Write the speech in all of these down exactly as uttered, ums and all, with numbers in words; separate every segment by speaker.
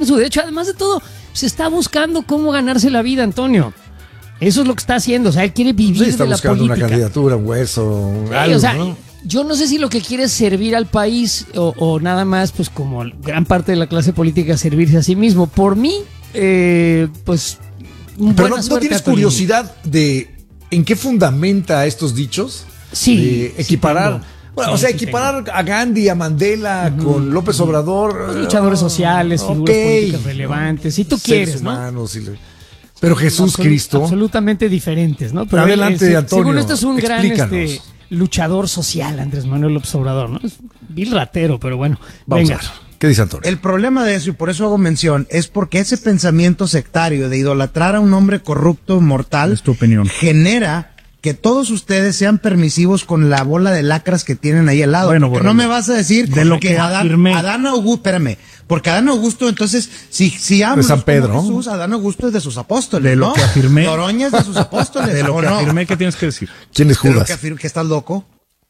Speaker 1: su derecho. Además de todo, se está buscando cómo ganarse la vida, Antonio. Eso es lo que está haciendo. O sea, él quiere vivir
Speaker 2: sí, está
Speaker 1: de la política.
Speaker 2: buscando una candidatura, un hueso,
Speaker 1: sí,
Speaker 2: algo,
Speaker 1: o sea,
Speaker 2: ¿no?
Speaker 1: Yo no sé si lo que quiere es servir al país o, o nada más, pues como gran parte de la clase política, servirse a sí mismo. Por mí, eh, pues...
Speaker 2: Pero no, ¿no tienes curiosidad de en qué fundamenta estos dichos?
Speaker 1: Sí.
Speaker 2: De equiparar...
Speaker 1: Sí
Speaker 2: bueno,
Speaker 1: sí,
Speaker 2: o sea,
Speaker 1: sí
Speaker 2: equiparar
Speaker 1: tengo.
Speaker 2: a Gandhi, a Mandela, uh-huh. con López Obrador...
Speaker 1: Los luchadores sociales,
Speaker 2: okay.
Speaker 1: figuras políticas relevantes, si tú
Speaker 2: Seres
Speaker 1: quieres, ¿no?
Speaker 2: humanos y le... Pero Jesús
Speaker 1: Absolut-
Speaker 2: Cristo...
Speaker 1: Absolutamente diferentes, ¿no? Pero
Speaker 2: adelante,
Speaker 1: él, eh,
Speaker 2: Antonio,
Speaker 1: según esto es un gran este,
Speaker 2: explícanos.
Speaker 1: luchador social, Andrés Manuel López Obrador, ¿no? Es vil ratero, pero bueno.
Speaker 2: Vamos
Speaker 1: venga.
Speaker 2: a ver. ¿Qué dice Antonio?
Speaker 3: El problema de eso, y por eso hago mención, es porque ese pensamiento sectario de idolatrar a un hombre corrupto, mortal,
Speaker 4: es tu opinión,
Speaker 3: genera que todos ustedes sean permisivos con la bola de lacras que tienen ahí al lado.
Speaker 4: Bueno,
Speaker 3: porque
Speaker 4: bueno,
Speaker 3: no me vas a decir
Speaker 4: de lo
Speaker 3: que,
Speaker 4: que
Speaker 3: Adán,
Speaker 4: afirmé.
Speaker 3: Adán Augusto, espérame, porque Adán Augusto, entonces, si, si hablo
Speaker 2: de San Pedro,
Speaker 3: como Jesús, Adán Augusto es de sus apóstoles,
Speaker 4: de lo
Speaker 3: ¿no?
Speaker 4: que afirmé,
Speaker 3: Noroña es de sus apóstoles,
Speaker 4: de lo
Speaker 3: ¿o
Speaker 4: que
Speaker 3: no?
Speaker 4: afirmé, ¿qué tienes que decir?
Speaker 2: ¿Quién es
Speaker 3: De lo
Speaker 2: Judas?
Speaker 3: que afirmé, que estás loco.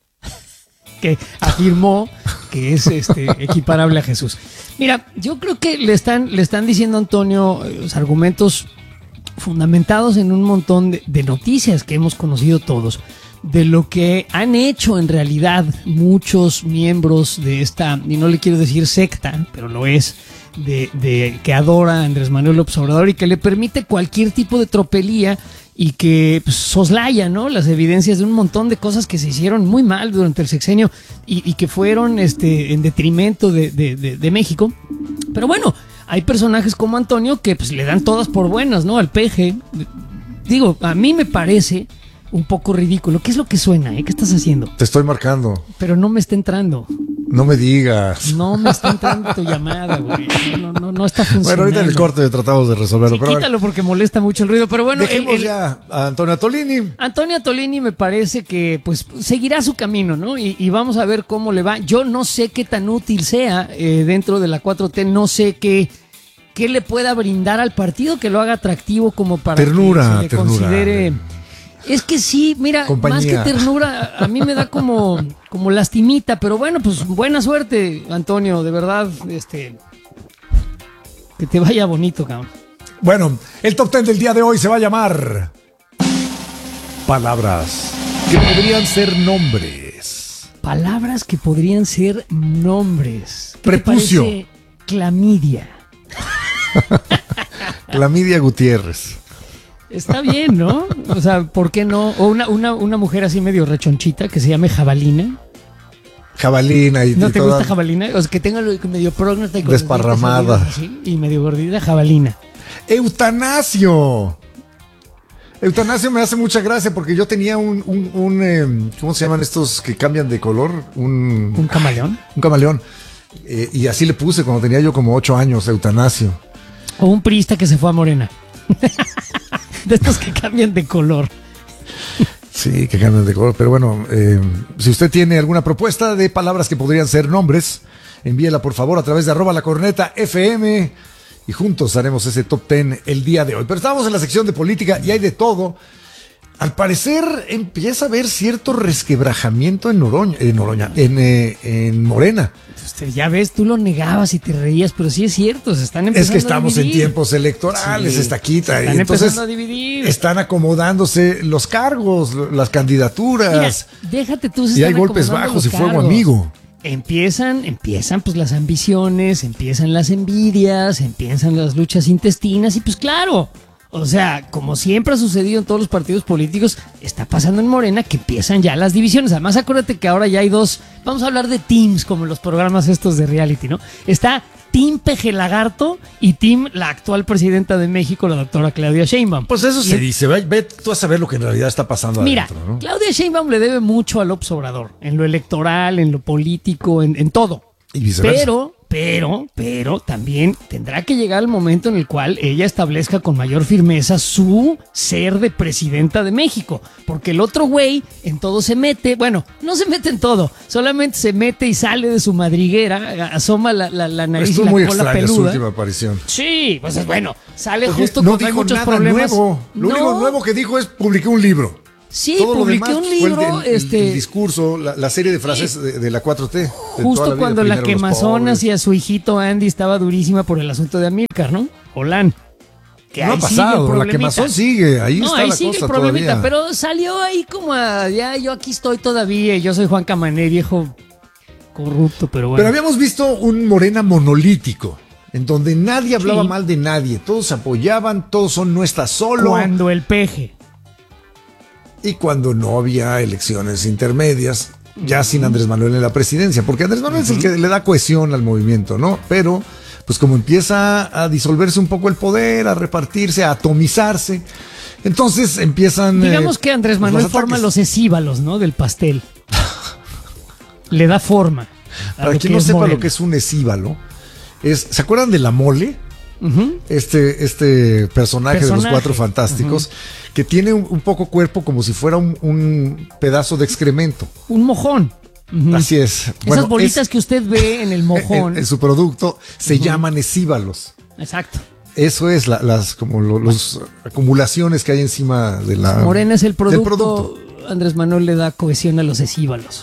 Speaker 1: Que afirmó que es este equiparable a Jesús. Mira, yo creo que le están, le están diciendo a Antonio eh, los argumentos fundamentados en un montón de, de noticias que hemos conocido todos, de lo que han hecho en realidad muchos miembros de esta, y no le quiero decir secta, pero lo es, de, de que adora a Andrés Manuel López Obrador y que le permite cualquier tipo de tropelía y que pues, soslaya, ¿no?, las evidencias de un montón de cosas que se hicieron muy mal durante el sexenio y, y que fueron este, en detrimento de, de, de, de México. Pero bueno, hay personajes como Antonio que pues, le dan todas por buenas, ¿no?, al peje. Digo, a mí me parece un poco ridículo. ¿Qué es lo que suena, eh? ¿Qué estás haciendo?
Speaker 2: Te estoy marcando.
Speaker 1: Pero no me está entrando.
Speaker 2: No me digas.
Speaker 1: No me está entrando tu llamada, güey. No, no, no está funcionando.
Speaker 2: Bueno, ahorita en el corte tratamos de resolverlo.
Speaker 1: Sí,
Speaker 2: pero
Speaker 1: quítalo porque molesta mucho el ruido. Pero bueno,
Speaker 2: dejemos
Speaker 1: el, el,
Speaker 2: ya a Antonio Tolini.
Speaker 1: Antonio Tolini me parece que pues seguirá su camino, ¿no? Y, y vamos a ver cómo le va. Yo no sé qué tan útil sea eh, dentro de la cuatro T. No sé qué, qué le pueda brindar al partido que lo haga atractivo como para
Speaker 2: ternura,
Speaker 1: que se le
Speaker 2: ternura.
Speaker 1: considere... Es que sí, mira,
Speaker 2: Compañía.
Speaker 1: Más que ternura, a mí me da como, como lastimita, pero bueno, pues buena suerte, Antonio, de verdad, este, que te vaya bonito, cabrón.
Speaker 2: Bueno, el top ten del día de hoy se va a llamar palabras que podrían ser nombres.
Speaker 1: Palabras que podrían ser nombres. ¿Qué
Speaker 2: Prepucio.
Speaker 1: te parece clamidia?
Speaker 2: Clamidia Gutiérrez.
Speaker 1: Está bien, ¿no? O sea, ¿por qué no? O una, una, una mujer así medio rechonchita que se llame Jabalina.
Speaker 2: Jabalina y
Speaker 1: ¿No
Speaker 2: y
Speaker 1: te
Speaker 2: toda
Speaker 1: gusta Jabalina? O sea, que tenga lo- medio prógnata y con los
Speaker 2: desparramada.
Speaker 1: dientes salidos así, y medio gordita, Jabalina.
Speaker 2: Eutanasio. Eutanasio me hace mucha gracia porque yo tenía un, un, un eh, ¿cómo se llaman estos que cambian de color? Un,
Speaker 1: ¿Un camaleón?
Speaker 2: un camaleón. Eh, y así le puse cuando tenía yo como ocho años, Eutanasio.
Speaker 1: O un priista que se fue a Morena. De estos que cambian de color.
Speaker 2: Sí, que cambian de color. Pero bueno, eh, si usted tiene alguna propuesta de palabras que podrían ser nombres, envíela por favor a través de arroba la corneta F M y juntos haremos ese top ten el día de hoy. Pero estamos en la sección de política y hay de todo. Al parecer empieza a haber cierto resquebrajamiento en Noroña, en, Noroña, en, eh, en Morena.
Speaker 1: Usted, ya ves, tú lo negabas y te reías, pero sí es cierto, se están empezando
Speaker 2: Es que estamos
Speaker 1: a
Speaker 2: en
Speaker 1: dividir.
Speaker 2: tiempos electorales,
Speaker 1: Sí,
Speaker 2: esta quita.
Speaker 1: se
Speaker 2: Y
Speaker 1: están
Speaker 2: entonces
Speaker 1: empezando a dividir.
Speaker 2: están acomodándose los cargos, las candidaturas.
Speaker 1: Mira, déjate tú. se
Speaker 2: Y hay
Speaker 1: están
Speaker 2: golpes
Speaker 1: acomodando
Speaker 2: bajos
Speaker 1: los
Speaker 2: y fuego
Speaker 1: cargos.
Speaker 2: amigo.
Speaker 1: Empiezan, empiezan pues las ambiciones, empiezan las envidias, empiezan las luchas intestinas y pues claro, o sea, como siempre ha sucedido en todos los partidos políticos, está pasando en Morena que empiezan ya las divisiones. Además, acuérdate que ahora ya hay dos, vamos a hablar de teams como en los programas estos de reality, ¿no? Está Team Peje Lagarto y Team la actual presidenta de México, la doctora Claudia Sheinbaum.
Speaker 2: Pues eso
Speaker 1: Y
Speaker 2: se
Speaker 1: en-
Speaker 2: dice, ve, ve tú a saber lo que en realidad está pasando
Speaker 1: Mira,
Speaker 2: adentro, ¿no?
Speaker 1: Claudia Sheinbaum le debe mucho a López Obrador, en lo electoral, en lo político, en, en todo.
Speaker 2: Y viceversa.
Speaker 1: Pero, pero, pero también tendrá que llegar el momento en el cual ella establezca con mayor firmeza su ser de presidenta de México. Porque el otro güey en todo se mete, bueno, no se mete en todo, solamente se mete y sale de su madriguera, asoma la, la, la nariz
Speaker 2: Estuvo
Speaker 1: y la
Speaker 2: muy
Speaker 1: cola
Speaker 2: extraña su
Speaker 1: peluda.
Speaker 2: última aparición.
Speaker 1: Sí, pues es bueno, sale
Speaker 2: Porque
Speaker 1: justo
Speaker 2: no
Speaker 1: cuando hay
Speaker 2: dijo
Speaker 1: muchos
Speaker 2: nada
Speaker 1: problemas.
Speaker 2: nuevo. Lo
Speaker 1: No.
Speaker 2: único nuevo que dijo es publiqué un libro.
Speaker 1: Sí,
Speaker 2: Todo lo
Speaker 1: publiqué
Speaker 2: demás
Speaker 1: un
Speaker 2: fue el
Speaker 1: libro,
Speaker 2: de- el,
Speaker 1: este,
Speaker 2: el discurso, la, la serie de frases
Speaker 1: Sí.
Speaker 2: de, de la cuatro T. de toda
Speaker 1: justo
Speaker 2: la vida.
Speaker 1: cuando la
Speaker 2: Primero los
Speaker 1: quemazón
Speaker 2: pobres.
Speaker 1: hacia su hijito Andy estaba durísima por el asunto de Amílcar, ¿no? Holán. Que
Speaker 2: No ha
Speaker 1: ahí sigue el
Speaker 2: pasado, la
Speaker 1: problemita.
Speaker 2: quemazón sigue, ahí
Speaker 1: No,
Speaker 2: está
Speaker 1: ahí
Speaker 2: la
Speaker 1: sigue
Speaker 2: cosa
Speaker 1: el problemita,
Speaker 2: todavía.
Speaker 1: pero salió ahí como a, ya yo aquí estoy todavía, y yo soy Juan Camané, viejo corrupto, pero bueno.
Speaker 2: Pero habíamos visto un Morena monolítico, en donde nadie hablaba
Speaker 1: Sí.
Speaker 2: mal de nadie, todos se apoyaban, todos son no está solo.
Speaker 1: Cuando el peje.
Speaker 2: Y cuando no había elecciones intermedias, ya sin Andrés Manuel en la presidencia, porque Andrés Manuel es el que le da cohesión al movimiento, ¿no? Pero, pues como empieza a disolverse un poco el poder, a repartirse, a atomizarse, entonces empiezan...
Speaker 1: Digamos
Speaker 2: eh,
Speaker 1: que Andrés
Speaker 2: pues,
Speaker 1: Manuel
Speaker 2: los
Speaker 1: forma
Speaker 2: ataques.
Speaker 1: los escíbalos, ¿no? Del pastel. Le da forma. a
Speaker 2: Para
Speaker 1: lo
Speaker 2: quien
Speaker 1: que
Speaker 2: no
Speaker 1: es
Speaker 2: sepa
Speaker 1: Morena.
Speaker 2: lo que es un escíbalo, es, ¿se acuerdan de la mole?
Speaker 1: Ujú.
Speaker 2: Este, este personaje, de los
Speaker 1: Personaje.
Speaker 2: Cuatro Fantásticos, que tiene un, un poco cuerpo como si fuera un, un pedazo de excremento.
Speaker 1: Un mojón. Ujú.
Speaker 2: Así es.
Speaker 1: Esas bolitas
Speaker 2: es-
Speaker 1: que usted ve en el mojón.
Speaker 2: En, en su producto se llaman escíbalos.
Speaker 1: Exacto.
Speaker 2: Eso es la- las como lo- los acumulaciones que hay encima de la
Speaker 1: Morena es el
Speaker 2: del
Speaker 1: producto. Andrés Manuel le da cohesión a los escíbalos.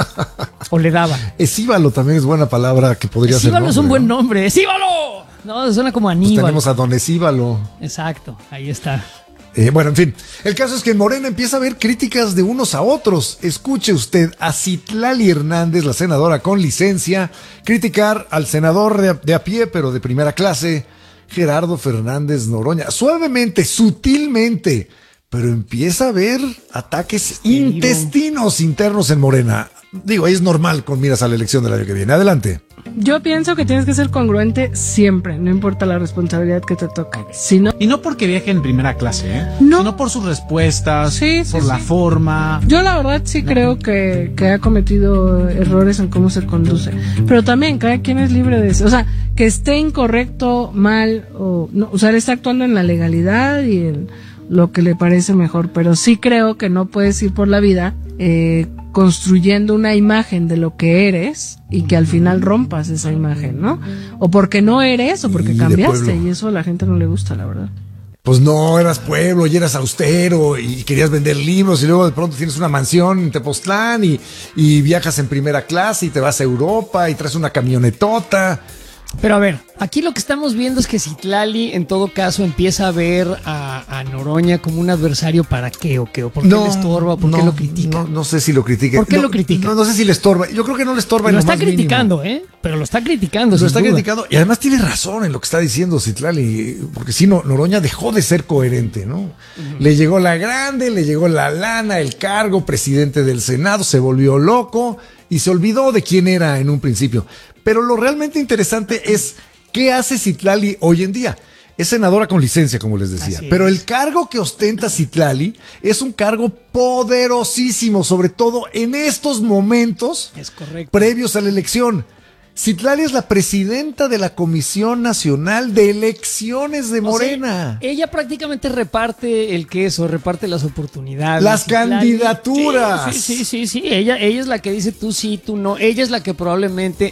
Speaker 1: O le daba.
Speaker 2: Escíbalo también es buena palabra que podría ser.
Speaker 1: Escíbalo es un
Speaker 2: nombre,
Speaker 1: buen
Speaker 2: ¿no?
Speaker 1: nombre. ¡Escíbalo! No, suena como
Speaker 2: Pues
Speaker 1: Aníbal.
Speaker 2: tenemos a Don Escíbalo.
Speaker 1: Exacto, ahí está.
Speaker 2: Eh, bueno, en fin, el caso es que en Morena empieza a haber críticas de unos a otros. Escuche usted a Citlali Hernández, la senadora con licencia, criticar al senador de a, de a pie, pero de primera clase, Gerardo Fernández Noroña. Suavemente, sutilmente, pero empieza a haber ataques
Speaker 1: Querido.
Speaker 2: intestinos internos en Morena. Digo, es normal con miras a la elección del año que viene. Adelante.
Speaker 4: Yo pienso que tienes que ser congruente siempre, no importa la responsabilidad que te toque. Si no,
Speaker 5: Y no porque viaje en primera clase, ¿eh?
Speaker 4: No.
Speaker 5: Sino por sus respuestas,
Speaker 4: Sí, sí,
Speaker 5: por la
Speaker 4: sí.
Speaker 5: forma.
Speaker 4: yo la verdad sí creo que, que ha cometido errores en cómo se conduce. Pero también cada quien es libre de eso. O sea, que esté incorrecto, mal, o no, o sea, él está actuando en la legalidad y en lo que le parece mejor. Pero sí creo que no puedes ir por la vida eh, construyendo una imagen de lo que eres y que al final rompas esa imagen, ¿no? O porque no eres o porque
Speaker 2: Y de
Speaker 4: cambiaste,
Speaker 2: pueblo.
Speaker 4: y eso a la gente no le gusta, la verdad.
Speaker 2: Pues no, eras pueblo y eras austero y querías vender libros y luego de pronto tienes una mansión en Tepoztlán y, y viajas en primera clase y te vas a Europa y traes una camionetota.
Speaker 1: Pero a ver, aquí lo que estamos viendo es que Citlali en todo caso empieza a ver a, a Noroña como un adversario. ¿Para qué o qué? ¿O por qué le estorba? ¿O por qué
Speaker 2: no,
Speaker 1: lo critica?
Speaker 2: No, no sé si lo critica.
Speaker 1: ¿Por qué
Speaker 2: No,
Speaker 1: lo critica?
Speaker 2: No, no sé si le estorba. Yo creo que no le estorba. en
Speaker 1: Lo
Speaker 2: lo
Speaker 1: está
Speaker 2: más mínimo.
Speaker 1: criticando, ¿eh? Pero lo está criticando.
Speaker 2: Lo
Speaker 1: sin
Speaker 2: está
Speaker 1: duda.
Speaker 2: criticando y además tiene razón en lo que está diciendo Citlali, porque si no, Noroña dejó de ser coherente, ¿no? Le llegó la grande, le llegó la lana, el cargo, presidente del Senado, se volvió loco y se olvidó de quién era en un principio. Pero lo realmente interesante es qué hace Citlali hoy en día. Es senadora con licencia, como les decía,
Speaker 1: Así
Speaker 2: pero
Speaker 1: es.
Speaker 2: el cargo que ostenta Citlali es un cargo poderosísimo, sobre todo en estos momentos
Speaker 1: Es correcto.
Speaker 2: previos a la elección. Citlali es la presidenta de la Comisión Nacional de Elecciones de Morena.
Speaker 1: O sea, ella prácticamente reparte el queso, reparte las oportunidades.
Speaker 2: Las
Speaker 1: Citlali-
Speaker 2: candidaturas.
Speaker 1: Sí, sí, sí, sí, sí. Ella, ella es la que dice tú sí, tú no. Ella es la que probablemente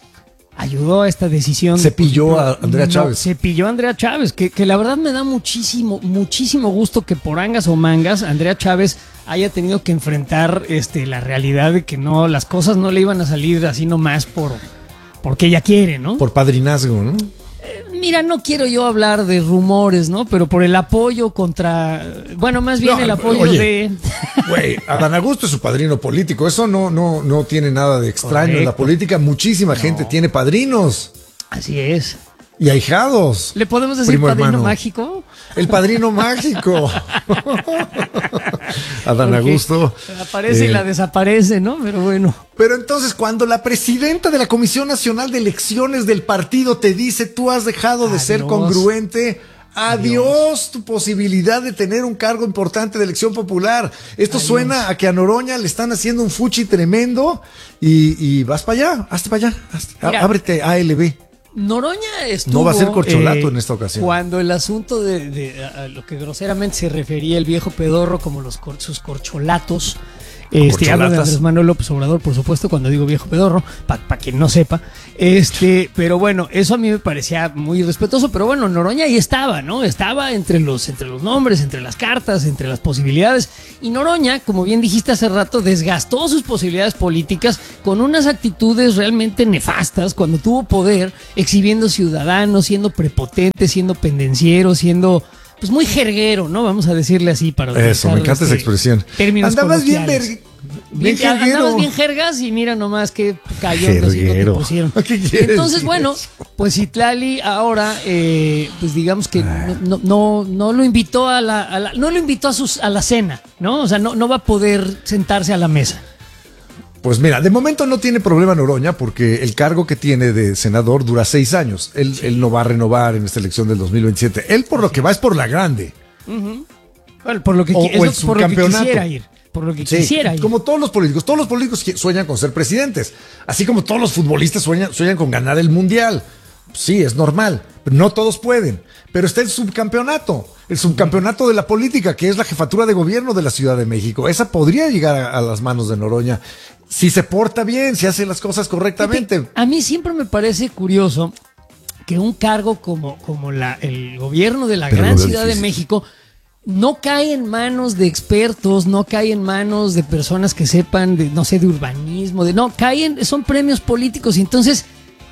Speaker 1: ayudó a esta decisión. de,
Speaker 2: Cepilló
Speaker 1: por
Speaker 2: a
Speaker 1: ejemplo,
Speaker 2: Andrea
Speaker 1: no,
Speaker 2: Chávez.
Speaker 1: Cepilló a Andrea Chávez, que, que la verdad me da muchísimo, muchísimo gusto que por angas o mangas Andrea Chávez haya tenido que enfrentar este, la realidad de que no, las cosas no le iban a salir así nomás por, porque ella quiere, ¿no?
Speaker 2: Por padrinazgo, ¿no?
Speaker 1: Mira, no quiero yo hablar de rumores, ¿no? Pero por el apoyo contra, bueno, más bien
Speaker 2: No,
Speaker 1: el apoyo
Speaker 2: oye.
Speaker 1: de...
Speaker 2: Güey, Adán Augusto es su padrino político. Eso no, no, no tiene nada de extraño en la
Speaker 1: Correcto.
Speaker 2: política. Muchísima gente tiene padrinos
Speaker 1: Así es.
Speaker 2: y ahijados.
Speaker 1: ¿Le podemos decir
Speaker 2: Primo
Speaker 1: padrino
Speaker 2: hermano.
Speaker 1: mágico?
Speaker 2: El padrino mágico. Adán
Speaker 1: Porque
Speaker 2: Augusto.
Speaker 1: aparece y
Speaker 2: eh,
Speaker 1: la desaparece, ¿no? Pero bueno.
Speaker 2: Pero entonces, cuando la presidenta de la Comisión Nacional de Elecciones del partido te dice, tú has dejado de ser
Speaker 1: Adiós.
Speaker 2: congruente, adiós tu posibilidad de tener un cargo importante de elección popular. Esto
Speaker 1: Adiós.
Speaker 2: suena a que a Noroña le están haciendo un fuchi tremendo y, y vas para allá, hazte para allá, hazte-
Speaker 1: Mira.
Speaker 2: ábrete A L B.
Speaker 1: Noroña estuvo...
Speaker 2: No va a ser corcholato en esta ocasión.
Speaker 1: Cuando el asunto de, de- a lo que groseramente se refería el viejo pedorro como los cor- sus corcholatos, Este, hablo de
Speaker 2: Corcholatas.
Speaker 1: Andrés Manuel López Obrador, por supuesto, cuando digo viejo pedorro, para pa quien no sepa. Este, pero bueno, eso a mí me parecía muy irrespetuoso, pero bueno, Noroña ahí estaba, ¿no? Estaba entre los, entre los nombres, entre las cartas, entre las posibilidades. Y Noroña, como bien dijiste hace rato, desgastó sus posibilidades políticas con unas actitudes realmente nefastas cuando tuvo poder, exhibiendo ciudadanos, siendo prepotente, siendo pendenciero, siendo pues muy jerguero, ¿no? Vamos a decirle así para
Speaker 2: Eso, me encanta esa expresión.
Speaker 1: Términos
Speaker 2: Andabas bien,
Speaker 1: coloquiales.
Speaker 2: ver-
Speaker 1: Bien,
Speaker 2: bien jerguero.
Speaker 1: andabas bien jergas y mira nomás qué cayendo te
Speaker 2: Jerguero.
Speaker 1: pusieron.
Speaker 2: ¿Qué quieres
Speaker 1: Entonces,
Speaker 2: decir
Speaker 1: bueno,
Speaker 2: eso?
Speaker 1: pues Citlali ahora, eh, pues digamos que no, no, no, no lo invitó a la, a la- no lo invitó a sus a la cena, ¿no? O sea, no, no va a poder sentarse a la mesa.
Speaker 2: Pues mira, de momento no tiene problema Noroña porque el cargo que tiene de senador dura seis años. Él, él no va a renovar en esta elección del dos mil veintisiete. Él por lo que va es por la grande.
Speaker 1: Bueno, por lo que,
Speaker 2: O-
Speaker 1: qui- es
Speaker 2: o
Speaker 1: lo-
Speaker 2: el
Speaker 1: por lo que
Speaker 2: subcampeonato.
Speaker 1: quisiera ir. Por lo que
Speaker 2: Sí,
Speaker 1: quisiera ir.
Speaker 2: como todos los políticos. Todos los políticos que sueñan con ser presidentes. Así como todos los futbolistas sueñan, sueñan con ganar el mundial. Sí, es normal. Pero no todos pueden. Pero está el subcampeonato. El subcampeonato de la política, que es la jefatura de gobierno de la Ciudad de México. Esa podría llegar a, a las manos de Noroña. Si se porta bien, si hace las cosas correctamente.
Speaker 1: A mí siempre me parece curioso que un cargo como, como la, el gobierno de la
Speaker 2: Pero
Speaker 1: gran
Speaker 2: lo veo
Speaker 1: Ciudad de
Speaker 2: difícil.
Speaker 1: México no cae en manos de expertos, no cae en manos de personas que sepan de, no sé, de urbanismo, de no, caen, son premios políticos. Y entonces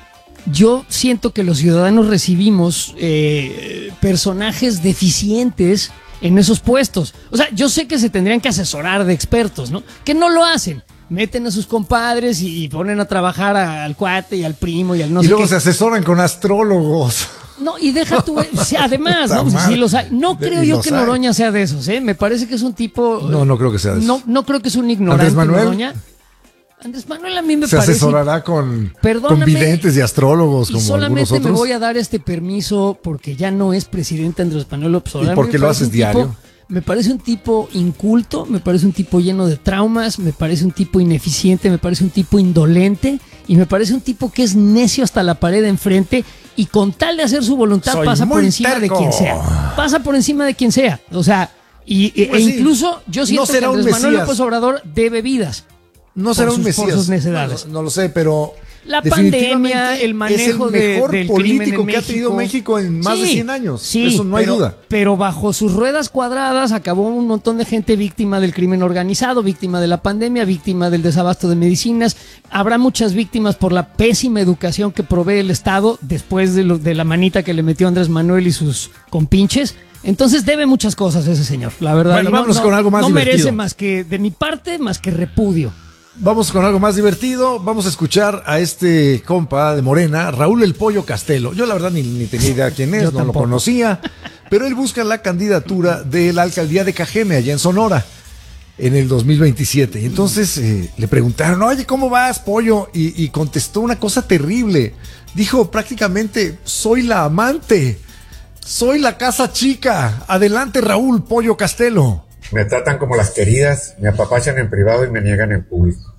Speaker 1: yo siento que los ciudadanos recibimos eh, personajes deficientes en esos puestos. O sea, yo sé que se tendrían que asesorar de expertos, ¿no? Que no lo hacen. Meten a sus compadres y, y ponen a trabajar a- al cuate y al primo y al no
Speaker 2: y
Speaker 1: sé
Speaker 2: luego
Speaker 1: qué.
Speaker 2: se asesoran con astrólogos.
Speaker 1: No, y deja tú, o sea, además,
Speaker 2: Puta
Speaker 1: ¿no? Pues,
Speaker 2: madre.
Speaker 1: sí los hay. No
Speaker 2: De-
Speaker 1: creo
Speaker 2: y
Speaker 1: yo
Speaker 2: los
Speaker 1: que
Speaker 2: hay.
Speaker 1: Noroña sea de esos, ¿eh? Me parece que es un tipo.
Speaker 2: No, no creo que sea de
Speaker 1: No,
Speaker 2: esos.
Speaker 1: no creo que es un ignorante.
Speaker 2: Andrés Manuel.
Speaker 1: Noroña. Andrés Manuel a mí me
Speaker 2: Se
Speaker 1: parece.
Speaker 2: asesorará con,
Speaker 1: Perdóname,
Speaker 2: con videntes y astrólogos
Speaker 1: Y
Speaker 2: como algunos
Speaker 1: solamente
Speaker 2: otros.
Speaker 1: me voy a dar este permiso porque ya no es presidente Andrés Manuel López Obrador.
Speaker 2: ¿Y por qué
Speaker 1: Me
Speaker 2: lo
Speaker 1: parece
Speaker 2: haces
Speaker 1: un tipo-
Speaker 2: diario?
Speaker 1: Me parece un tipo inculto, me parece un tipo lleno de traumas, me parece un tipo ineficiente, me parece un tipo indolente y me parece un tipo que es necio hasta la pared de enfrente y con tal de hacer su voluntad
Speaker 2: Soy
Speaker 1: pasa por
Speaker 2: muy
Speaker 1: encima
Speaker 2: terco.
Speaker 1: de quien sea. Pasa por encima de quien sea. O sea, y, e-
Speaker 2: Pues
Speaker 1: e
Speaker 2: sí,
Speaker 1: incluso yo siento
Speaker 2: no será
Speaker 1: que
Speaker 2: un
Speaker 1: Andrés Manuel
Speaker 2: Mesías.
Speaker 1: López Obrador debe vidas.
Speaker 2: No será
Speaker 1: por
Speaker 2: un
Speaker 1: sus- por
Speaker 2: mesías.
Speaker 1: sus necedades.
Speaker 2: No, no lo sé, pero
Speaker 1: La
Speaker 2: definitivamente
Speaker 1: pandemia, el manejo
Speaker 2: es el mejor
Speaker 1: de, del
Speaker 2: político
Speaker 1: crimen en
Speaker 2: que ha tenido México en más de
Speaker 1: Sí,
Speaker 2: cien años.
Speaker 1: Sí,
Speaker 2: Eso no hay
Speaker 1: pero,
Speaker 2: duda.
Speaker 1: Pero bajo sus ruedas cuadradas acabó un montón de gente víctima del crimen organizado, víctima de la pandemia, víctima del desabasto de medicinas. Habrá muchas víctimas por la pésima educación que provee el Estado después de, lo- de la manita que le metió Andrés Manuel y sus compinches. Entonces debe muchas cosas ese señor, la verdad.
Speaker 2: Bueno,
Speaker 1: Y no-
Speaker 2: vámonos
Speaker 1: no-
Speaker 2: con algo más
Speaker 1: No
Speaker 2: divertido.
Speaker 1: merece más que, de mi parte, más que repudio.
Speaker 2: Vamos con algo más divertido. Vamos a escuchar a este compa de Morena, Raúl El Pollo Castelo. Yo la verdad ni, ni tenía idea quién es,
Speaker 1: Yo
Speaker 2: no lo
Speaker 1: tampoco.
Speaker 2: conocía, pero él busca la candidatura de la alcaldía de Cajeme, allá en Sonora, en el dos mil veintisiete. Y entonces eh, le preguntaron, oye, ¿cómo vas, Pollo? Y, y contestó una cosa terrible. Dijo prácticamente, soy la amante, soy la casa chica. Adelante, Raúl Pollo Castelo.
Speaker 6: Me tratan como las queridas, me apapachan en privado y me niegan en público.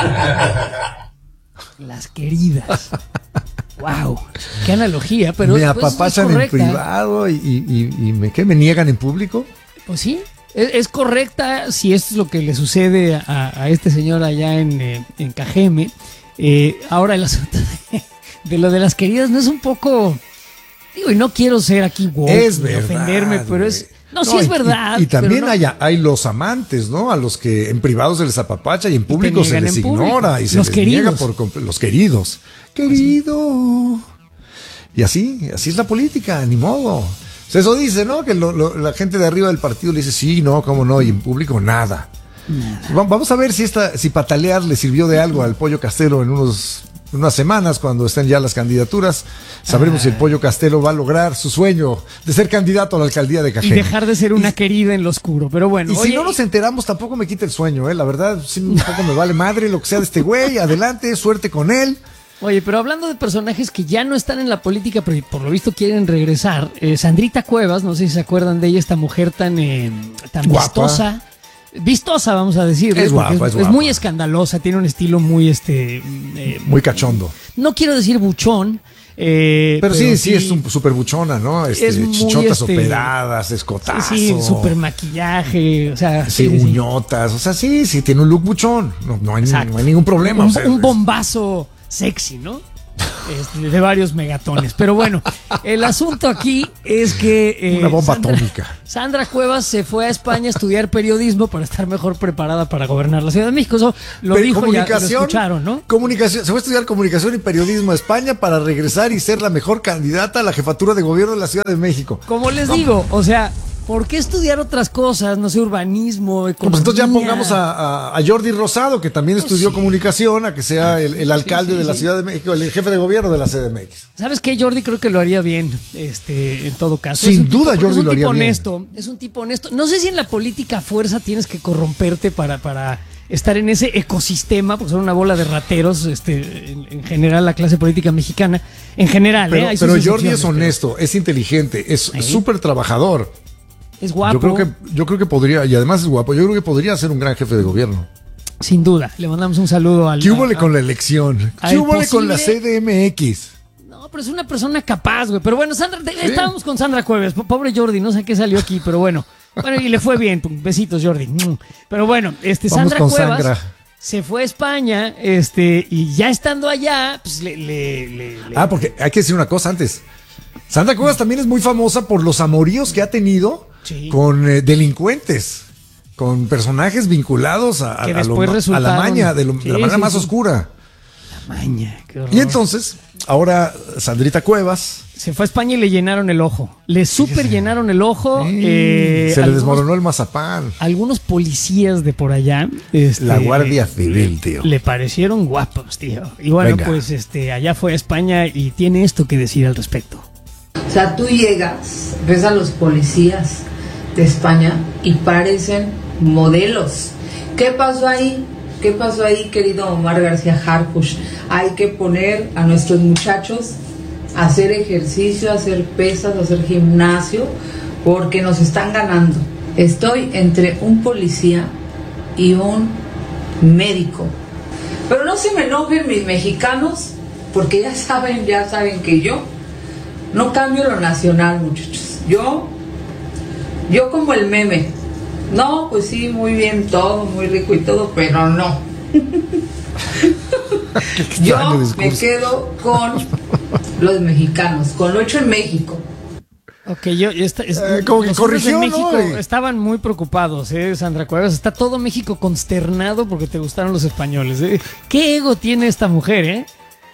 Speaker 1: Las queridas. Wow, qué analogía, pero
Speaker 2: me
Speaker 1: pues,
Speaker 2: apapachan
Speaker 1: es
Speaker 2: en
Speaker 1: correcta.
Speaker 2: privado y, y- y- y me, ¿qué, me niegan en público.
Speaker 1: Pues sí, es, es correcta si esto es lo que le sucede a, a este señor allá en, eh, en Cajeme. Eh, ahora el asunto de, de lo de las queridas no es un poco... Digo, y no quiero ser aquí woke,
Speaker 2: Es
Speaker 1: ni
Speaker 2: verdad,
Speaker 1: ofenderme, pero es...
Speaker 2: güey.
Speaker 1: No, sí
Speaker 2: y-
Speaker 1: es verdad.
Speaker 2: Y, y también
Speaker 1: pero no-
Speaker 2: hay, hay los amantes, ¿no? A los que en privado se les apapacha y en público se
Speaker 1: niegan
Speaker 2: les
Speaker 1: en público.
Speaker 2: ignora y se
Speaker 1: Los
Speaker 2: les
Speaker 1: queridos.
Speaker 2: niega por comple- los queridos. Querido. Y así, así es la política, ni modo. O sea, eso dice, ¿no? Que lo- lo- la gente de arriba del partido le dice, sí, no, cómo no, y en público nada. Va- Vamos a ver si esta, si patalear le sirvió de algo al Pollo Castelo en unos unas semanas, cuando estén ya las candidaturas. Sabremos si el Pollo Castelo va a lograr su sueño de ser candidato a la alcaldía de
Speaker 1: Y
Speaker 2: Cajeme.
Speaker 1: dejar de ser una querida en lo oscuro, pero bueno.
Speaker 2: Y si
Speaker 1: oye,
Speaker 2: no nos enteramos, tampoco me quita el sueño, ¿eh? La verdad, sí, un poco me vale madre lo que sea de este güey. Adelante, suerte con él.
Speaker 1: Oye, pero hablando de personajes que ya no están en la política, pero por lo visto quieren regresar, eh, Sandrita Cuevas, no sé si se acuerdan de ella, esta mujer tan, eh, tan
Speaker 2: Guapa.
Speaker 1: vistosa. Vistosa, vamos a decir.
Speaker 2: Es guapa, es guapa.
Speaker 1: muy escandalosa, tiene un estilo muy, este... eh,
Speaker 2: Muy cachondo.
Speaker 1: no quiero decir buchón, Eh,
Speaker 2: pero, pero sí, sí, sí, es un super buchona, ¿no? Este,
Speaker 1: es muy,
Speaker 2: chichotas
Speaker 1: este,
Speaker 2: operadas, escotazo.
Speaker 1: Sí, super maquillaje, o sea.
Speaker 2: Sí,
Speaker 1: sí,
Speaker 2: uñotas, sí. O sea, sí, sí, tiene un look buchón. No, no, hay, no hay ningún problema.
Speaker 1: Un,
Speaker 2: o sea,
Speaker 1: un bombazo sexy, ¿no? Este, de varios megatones. Pero bueno, el asunto aquí es que eh,
Speaker 2: una bomba
Speaker 1: Sandra,
Speaker 2: atómica.
Speaker 1: Sandra Cuevas se fue a España a estudiar periodismo para estar mejor preparada para gobernar la Ciudad de México. Eso lo
Speaker 2: Pero
Speaker 1: dijo, ya lo escucharon, ¿no?
Speaker 2: Comunicación, se fue a estudiar comunicación y periodismo a España para regresar y ser la mejor candidata a la jefatura de gobierno de la Ciudad de México.
Speaker 1: Como les ¿Cómo? digo, o sea, ¿por qué estudiar otras cosas? No sé, urbanismo, economía.
Speaker 2: Pues entonces ya pongamos a, a, a Jordi Rosado, que también estudió sí. comunicación, a que sea el, el alcalde sí, sí, de la sí. Ciudad de México, el jefe de gobierno de la C D M X.
Speaker 1: ¿Sabes qué? Jordi creo que lo haría bien, este, en todo caso.
Speaker 2: Sin duda tipo, Jordi lo haría bien.
Speaker 1: Es un tipo honesto, es un tipo honesto. No sé si en la política a fuerza tienes que corromperte para, para estar en ese ecosistema, porque son una bola de rateros, este, en, en general la clase política mexicana, en general.
Speaker 2: Pero,
Speaker 1: ¿eh? Hay
Speaker 2: pero Jordi es honesto, pero... es inteligente, es súper ¿sí? trabajador.
Speaker 1: Es guapo.
Speaker 2: Yo creo que, yo creo que podría, y además es guapo, yo creo que podría ser un gran jefe de gobierno.
Speaker 1: Sin duda, le mandamos un saludo al...
Speaker 2: ¿Qué hubo con la elección? ¿Qué hubo con la C D M X?
Speaker 1: No, pero es una persona capaz, güey. Pero bueno, Sandra, ¿sí? estábamos con Sandra Cuevas, pobre Jordi, no sé qué salió aquí, pero bueno. Bueno, y le fue bien, besitos Jordi. Pero bueno, este
Speaker 2: Vamos
Speaker 1: Sandra
Speaker 2: con
Speaker 1: Cuevas
Speaker 2: Sandra.
Speaker 1: se fue a España, este, y ya estando allá, pues le... le, le
Speaker 2: ah, porque hay que decir una cosa antes. Sandra Cuevas también es muy famosa por los amoríos que ha tenido sí. con eh, delincuentes, con personajes vinculados a, a, a, lo, a la maña, de, lo, sí, de la manera sí, más sí. oscura.
Speaker 1: La maña, qué horror.
Speaker 2: Y entonces, ahora Sandrita Cuevas
Speaker 1: se fue a España y le llenaron el ojo. Le super llenaron el ojo.
Speaker 2: Sí,
Speaker 1: eh,
Speaker 2: se le
Speaker 1: algunos,
Speaker 2: desmoronó el mazapán.
Speaker 1: Algunos policías de por allá. Este,
Speaker 2: la Guardia Civil, tío.
Speaker 1: Le parecieron guapos, tío. Y bueno, Venga. pues este, allá fue a España y tiene esto que decir al respecto.
Speaker 7: O sea, tú llegas, ves a los policías de España y parecen modelos. ¿Qué pasó ahí? ¿Qué pasó ahí, querido Omar García Harfuch? Hay que poner a nuestros muchachos a hacer ejercicio, a hacer pesas, a hacer gimnasio, porque nos están ganando. Estoy entre un policía y un médico. Pero no se me enojen mis mexicanos, porque ya saben, ya saben que yo no cambio lo nacional, muchachos. Yo, yo como el meme. No, pues sí, muy bien todo, muy rico y todo, pero no. Yo me quedo con los mexicanos, con lo hecho en México.
Speaker 1: Ok, yo, yo está, es,
Speaker 2: eh, como que corrigió,
Speaker 1: en México
Speaker 2: ¿no?
Speaker 1: estaban muy preocupados, ¿eh, Sandra Cuevas? Está todo México consternado porque te gustaron los españoles, ¿eh? ¿Qué ego tiene esta mujer, eh?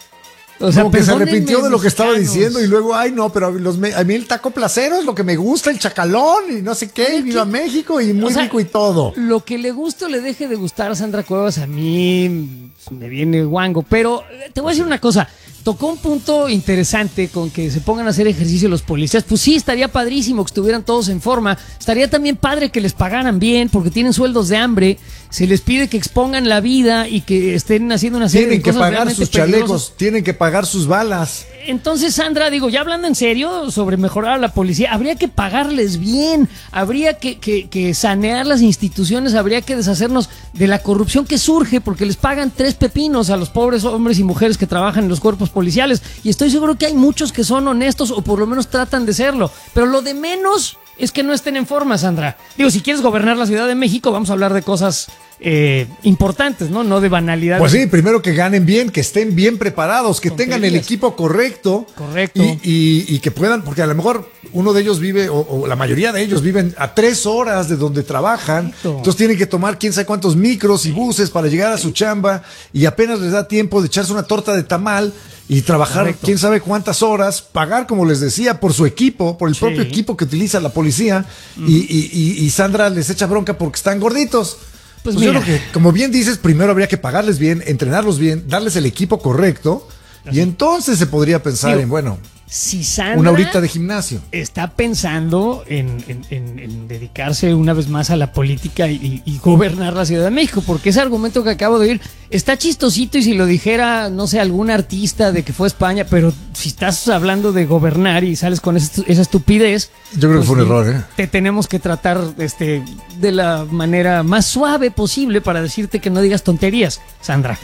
Speaker 2: O sea, como que se arrepintió de lo que estaba diciendo y luego, ay no, pero los, a mí el taco placero es lo que me gusta, el chacalón y no sé qué, y viva México y muy o sea, rico y todo.
Speaker 1: Lo que le guste o le deje de gustar a Sandra Cuevas, a mí me viene guango, pero te voy a decir una cosa, tocó un punto interesante con que se pongan a hacer ejercicio los policías. Pues sí, estaría padrísimo que estuvieran todos en forma, estaría también padre que les pagaran bien porque tienen sueldos de hambre, se les pide que expongan la vida y que estén haciendo una serie
Speaker 2: tienen
Speaker 1: de cosas
Speaker 2: Tienen que pagar sus chalecos, tienen que pagar sus balas.
Speaker 1: Entonces, Sandra, digo, ya hablando en serio sobre mejorar a la policía, habría que pagarles bien, habría que, que, que sanear las instituciones, habría que deshacernos de la corrupción que surge porque les pagan tres pepinos a los pobres hombres y mujeres que trabajan en los cuerpos policiales. Y estoy seguro que hay muchos que son honestos o por lo menos tratan de serlo. Pero lo de menos es que no estén en forma, Sandra. Digo, si quieres gobernar la Ciudad de México, vamos a hablar de cosas eh, importantes, ¿no? No de banalidades.
Speaker 2: Pues sí, primero que ganen bien, que estén bien preparados, que tengan el equipo correcto.
Speaker 1: Correcto.
Speaker 2: Y, y, y que puedan, porque a lo mejor uno de ellos vive, o, o la mayoría de ellos viven a tres horas de donde trabajan. Correcto. Entonces tienen que tomar quién sabe cuántos micros y buses para llegar a su chamba y apenas les da tiempo de echarse una torta de tamal y trabajar Correcto. quién sabe cuántas horas, pagar, como les decía, por su equipo, por el sí. propio equipo que utiliza la policía, mm. y, y, y Sandra les echa bronca porque están gorditos. Pues, pues mira. Yo creo que, como bien dices, primero habría que pagarles bien, entrenarlos bien, darles el equipo correcto, Ajá. y entonces se podría pensar Digo, en, bueno,
Speaker 1: si Sandra
Speaker 2: una horita de gimnasio.
Speaker 1: Está pensando en, en, en, en dedicarse una vez más a la política y, y gobernar la Ciudad de México, porque ese argumento que acabo de oír está chistosito y si lo dijera, no sé, algún artista de que fue a España, pero si estás hablando de gobernar y sales con esa, esa estupidez...
Speaker 2: Yo creo pues, que fue un error, ¿eh?
Speaker 1: Te tenemos que tratar este, de la manera más suave posible para decirte que no digas tonterías, Sandra.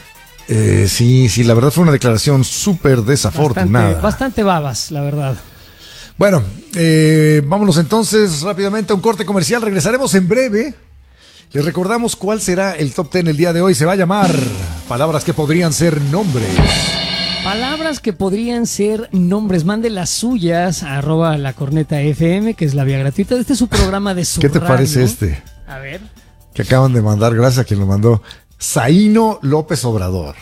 Speaker 2: Eh, sí, sí, la verdad fue una declaración súper desafortunada.
Speaker 1: Bastante, bastante babas, la verdad.
Speaker 2: Bueno, eh, vámonos entonces rápidamente a un corte comercial. Regresaremos en breve. Les recordamos cuál será el top ten el día de hoy. Se va a llamar palabras que podrían ser nombres.
Speaker 1: Palabras que podrían ser nombres. Mande las suyas a arroba la corneta F M, que es la vía gratuita. Este es su programa de su
Speaker 2: ¿Qué te
Speaker 1: radio.
Speaker 2: parece este?
Speaker 1: A ver.
Speaker 2: Que acaban de mandar, gracias a quien lo mandó. Zaino López Obrador.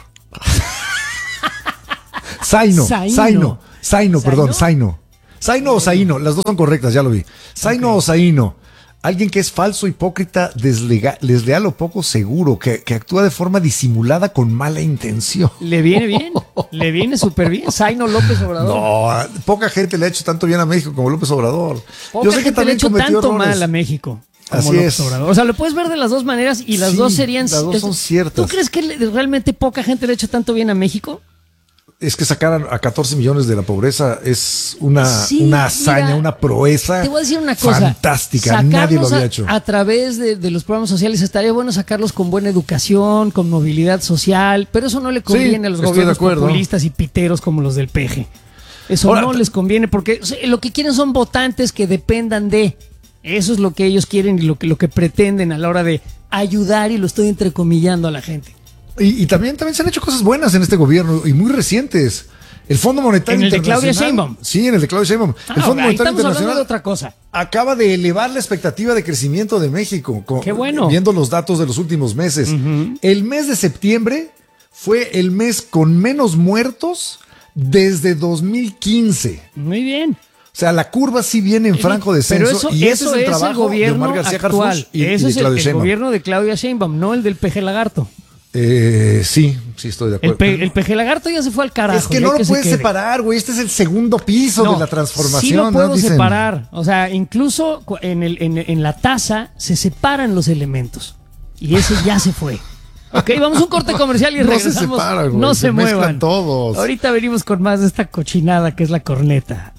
Speaker 2: Zaino,
Speaker 1: Zaino.
Speaker 2: Zaino, Zaino, perdón,
Speaker 1: ¿Zaino?
Speaker 2: Zaino. Zaino o Zaino, las dos son correctas, ya lo vi. Zaino
Speaker 1: Ok.
Speaker 2: o Zaino. Alguien que es falso, hipócrita, deslega- desleal o poco seguro, que, que actúa de forma disimulada con mala intención.
Speaker 1: Le viene bien, le viene súper bien. Zaino López Obrador.
Speaker 2: No, a- poca gente le ha hecho tanto bien a México como López Obrador.
Speaker 1: Poca
Speaker 2: Yo sé que
Speaker 1: gente le ha
Speaker 2: también
Speaker 1: hecho
Speaker 2: cometió
Speaker 1: tanto
Speaker 2: errores.
Speaker 1: mal a México. Como
Speaker 2: Así
Speaker 1: López
Speaker 2: es.
Speaker 1: Obrador. O sea, lo puedes ver de las dos maneras y las
Speaker 2: Sí,
Speaker 1: dos serían.
Speaker 2: las dos
Speaker 1: es-
Speaker 2: son ciertas.
Speaker 1: ¿Tú crees que le- realmente poca gente le ha hecho tanto bien a México?
Speaker 2: Es que sacar a catorce millones de la pobreza es una,
Speaker 1: Sí,
Speaker 2: una hazaña,
Speaker 1: mira,
Speaker 2: una proeza
Speaker 1: Te voy a decir una cosa.
Speaker 2: fantástica. Nadie lo
Speaker 1: Sacarlos
Speaker 2: había
Speaker 1: a-
Speaker 2: hecho.
Speaker 1: A, través de, de los programas sociales estaría bueno sacarlos con buena educación, con movilidad social, pero eso no le conviene a los
Speaker 2: estoy de
Speaker 1: gobiernos
Speaker 2: acuerdo.
Speaker 1: populistas y piteros como los del P G. Eso
Speaker 2: Ahora,
Speaker 1: no les conviene porque o sea, lo que quieren son votantes que dependan de. Eso es lo que ellos quieren y lo que, lo que pretenden a la hora de ayudar, y lo estoy entrecomillando a la gente.
Speaker 2: Y, y también, también se han hecho cosas buenas en este gobierno y muy recientes. El Fondo Monetario
Speaker 1: ¿En el de Claudia
Speaker 2: Internacional.
Speaker 1: Sheinbaum?
Speaker 2: Sí, en el de Claudia Sheinbaum.
Speaker 1: Ah,
Speaker 2: el Fondo
Speaker 1: ahí
Speaker 2: Monetario
Speaker 1: estamos hablando
Speaker 2: Internacional
Speaker 1: de otra cosa.
Speaker 2: acaba de elevar la expectativa de crecimiento de México. con-
Speaker 1: Qué bueno.
Speaker 2: Viendo los datos de los últimos meses. El mes de septiembre fue el mes con menos muertos desde dos mil quince.
Speaker 1: Muy bien.
Speaker 2: O sea, la curva sí viene en franco descenso.
Speaker 1: Pero eso,
Speaker 2: y ese
Speaker 1: eso
Speaker 2: es el
Speaker 1: es el
Speaker 2: trabajo
Speaker 1: gobierno
Speaker 2: de Omar García
Speaker 1: actual.
Speaker 2: Harfuch y, y
Speaker 1: Eso
Speaker 2: de
Speaker 1: es el,
Speaker 2: Claudia
Speaker 1: el
Speaker 2: Sheinbaum.
Speaker 1: gobierno de Claudia Sheinbaum, no el del P G Lagarto.
Speaker 2: Eh, sí, sí estoy de
Speaker 1: El,
Speaker 2: acuerdo.
Speaker 1: P, el P G Lagarto ya se fue al carajo.
Speaker 2: es que
Speaker 1: ya
Speaker 2: no lo
Speaker 1: se
Speaker 2: puedes
Speaker 1: quede.
Speaker 2: separar, güey. Este es el segundo piso
Speaker 1: No,
Speaker 2: de la transformación.
Speaker 1: Sí lo
Speaker 2: ¿no?
Speaker 1: puedo
Speaker 2: Dicen.
Speaker 1: separar. O sea, incluso cu- en, el, en, en la taza se separan los elementos. Y ese ya se fue. Ok, vamos a un corte comercial y
Speaker 2: No se
Speaker 1: regresamos.
Speaker 2: separan, güey,
Speaker 1: no
Speaker 2: se
Speaker 1: se,
Speaker 2: mezclan
Speaker 1: muevan
Speaker 2: todos.
Speaker 1: Ahorita venimos con más de esta cochinada que es la corneta.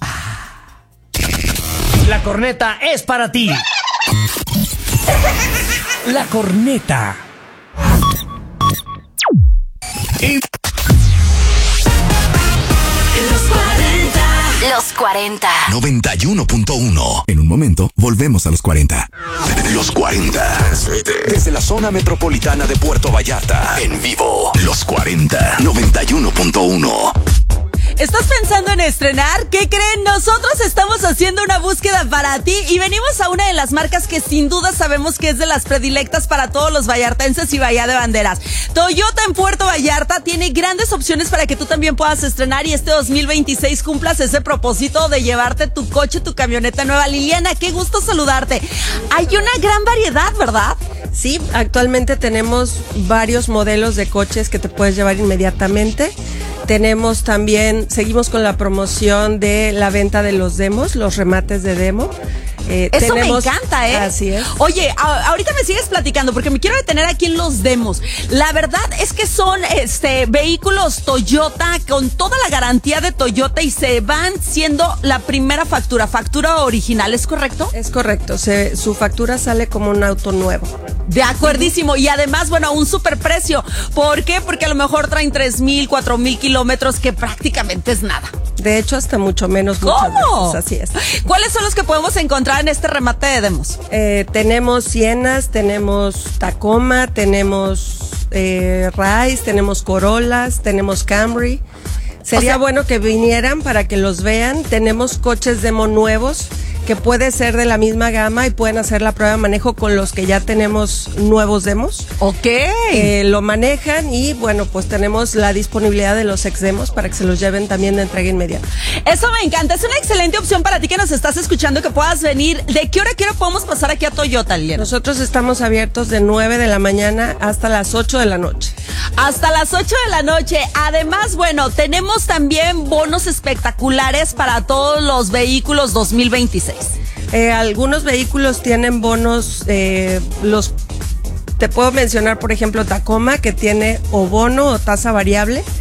Speaker 1: La corneta es para ti. La corneta.
Speaker 8: Los cuarenta.
Speaker 9: noventa y uno punto uno. En un momento, volvemos a los cuarenta. Los cuarenta. Desde la zona metropolitana de Puerto Vallarta. En vivo. Los cuarenta. noventa y uno punto uno.
Speaker 10: ¿Estás pensando en estrenar? ¿Qué creen? Nosotros estamos haciendo una búsqueda para ti y venimos a una de las marcas que sin duda sabemos que es de las predilectas para todos los vallartenses y Bahía de Banderas. Toyota en Puerto Vallarta tiene grandes opciones para que tú también puedas estrenar y este dos mil veintiséis cumplas ese propósito de llevarte tu coche, tu camioneta nueva. Liliana, qué gusto saludarte. Hay una gran variedad, ¿verdad?
Speaker 11: Sí, actualmente tenemos varios modelos de coches que te puedes llevar inmediatamente. Tenemos también, seguimos con la promoción de la venta de los demos, los remates de demo. Eh,
Speaker 10: Eso
Speaker 11: tenemos,
Speaker 10: me encanta, ¿eh?
Speaker 11: Así es.
Speaker 10: Oye, a- ahorita me sigues platicando porque me quiero detener aquí en los demos. La verdad es que son este vehículos Toyota con toda la garantía de Toyota y se van siendo la primera factura, factura original, ¿es correcto?
Speaker 11: Es correcto, se, su factura sale como un auto nuevo.
Speaker 10: De acuerdísimo. Y además, bueno, un super precio. ¿Por qué? Porque a lo mejor traen tres mil, cuatro mil kilómetros, que prácticamente es nada.
Speaker 11: De hecho, hasta mucho menos. muchas
Speaker 10: ¿Cómo?
Speaker 11: veces, así es.
Speaker 10: ¿Cuáles son los que podemos encontrar en este remate de demos?
Speaker 11: Eh, tenemos Sienas, tenemos Tacoma, tenemos eh, Rise, tenemos Corollas, tenemos Camry. Sería
Speaker 10: O sea-
Speaker 11: bueno que vinieran para que los vean. Tenemos coches demo nuevos que puede ser de la misma gama y pueden hacer la prueba de manejo con los que ya tenemos nuevos demos.
Speaker 10: Ok.
Speaker 11: Eh, lo manejan y bueno, pues tenemos la disponibilidad de los ex demos para que se los lleven también de entrega inmediata.
Speaker 10: Eso me encanta, es una excelente opción para ti que nos estás escuchando, que puedas venir. ¿De qué hora, qué hora podemos pasar aquí a Toyota, Liliana?
Speaker 11: Nosotros estamos abiertos de nueve de la mañana hasta las ocho de la noche.
Speaker 10: Hasta las ocho de la noche. Además, bueno, tenemos también bonos espectaculares para todos los vehículos dos mil veintiséis.
Speaker 11: Eh, algunos vehículos tienen bonos, eh, los te puedo mencionar, por ejemplo, Tacoma, que tiene o bono o tasa variable.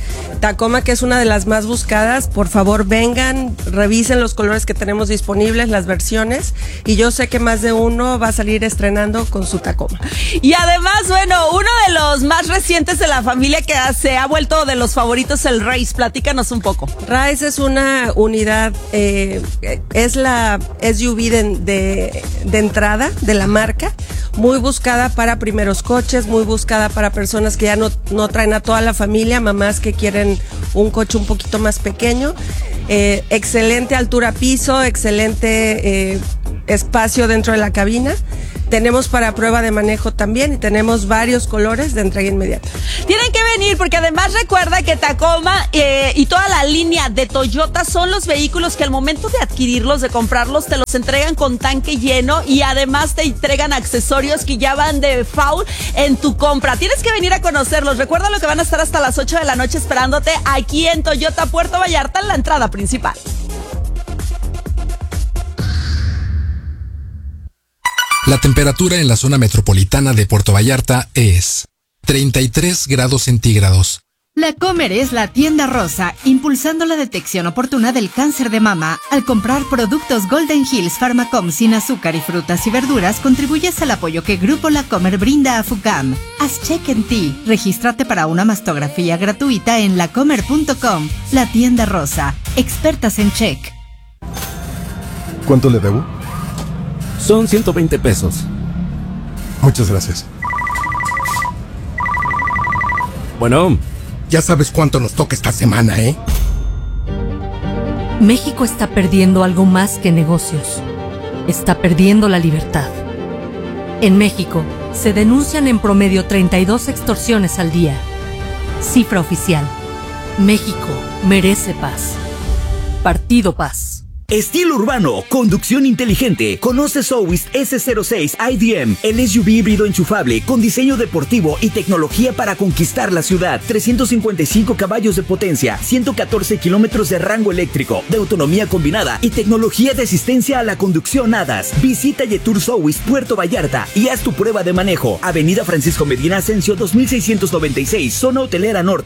Speaker 11: Tacoma, que es una de las más buscadas. Por favor, vengan, revisen los colores que tenemos disponibles, las versiones, y yo sé que más de uno va a salir estrenando con su Tacoma.
Speaker 10: Y además, bueno, uno de los más recientes de la familia que se ha vuelto de los favoritos, el Race. Platícanos un poco.
Speaker 11: Race es una unidad, eh, es la S U V de, de, de entrada de la marca, muy buscada para primeros coches, muy buscada para personas que ya no, no traen a toda la familia, mamás que quieren un coche un poquito más pequeño. Eh, excelente altura piso, excelente eh, espacio dentro de la cabina. Tenemos para prueba de manejo también y tenemos varios colores de entrega inmediata.
Speaker 10: Tienen que venir porque además recuerda que Tacoma eh, y toda la línea de Toyota son los vehículos que al momento de adquirirlos, de comprarlos, te los entregan con tanque lleno y además te entregan accesorios que ya van de default en tu compra. Tienes que venir a conocerlos. Recuerda lo que van a estar hasta las ocho de la noche esperándote aquí en Toyota Puerto Vallarta en la entrada principal.
Speaker 12: La temperatura en la zona metropolitana de Puerto Vallarta es treinta y tres grados centígrados.
Speaker 13: La Comer es la tienda rosa, impulsando la detección oportuna del cáncer de mama. Al comprar productos Golden Hills Pharmacom sin azúcar y frutas y verduras, contribuyes al apoyo que Grupo La Comer brinda a FUCAM. Haz check en ti. Regístrate para una mastografía gratuita en lacomer punto com. La tienda rosa, expertas en check.
Speaker 14: ¿Cuánto le debo?
Speaker 15: Son ciento veinte pesos.
Speaker 14: Muchas gracias.
Speaker 15: Bueno,
Speaker 16: ya sabes cuánto nos toca esta semana, ¿eh?
Speaker 17: México está perdiendo algo más que negocios. Está perdiendo la libertad. En México, se denuncian en promedio treinta y dos extorsiones al día. Cifra oficial. México merece paz. Partido Paz.
Speaker 18: Estilo urbano, conducción inteligente. Conoce Sowist ese cero seis I D M, el S U V híbrido enchufable con diseño deportivo y tecnología para conquistar la ciudad. trescientos cincuenta y cinco caballos de potencia, ciento catorce kilómetros de rango eléctrico, de autonomía combinada y tecnología de asistencia a la conducción A D A S. Visita Yetur Sowist Puerto Vallarta y haz tu prueba de manejo. Avenida Francisco Medina Asensio dos mil seiscientos noventa y seis, zona hotelera norte.